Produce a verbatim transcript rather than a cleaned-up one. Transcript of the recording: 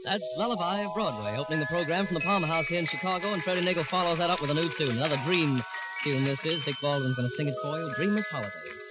That's Lullaby of Broadway, opening the program from the Palmer House here in Chicago, and Freddie Nagel follows that up with a new tune. Another dream tune this is. Dick Baldwin's going to sing it for you, Dreamer's Holiday.